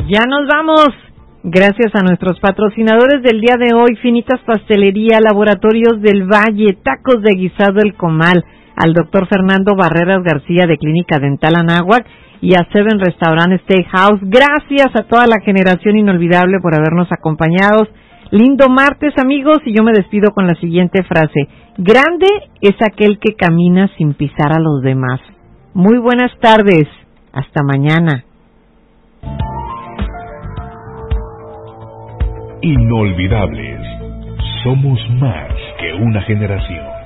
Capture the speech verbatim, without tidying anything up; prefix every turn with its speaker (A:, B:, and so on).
A: Ya nos vamos. Gracias a nuestros patrocinadores del día de hoy, Finitas Pastelería, Laboratorios del Valle, Tacos de Guisado El Comal, al doctor Fernando Barreras García de Clínica Dental Anáhuac y a Seven Restaurant Steakhouse. Gracias a toda la generación inolvidable por habernos acompañado. Lindo martes, amigos, y yo me despido con la siguiente frase. Grande es aquel que camina sin pisar a los demás. Muy buenas tardes. Hasta mañana.
B: Inolvidables. Somos más que una generación.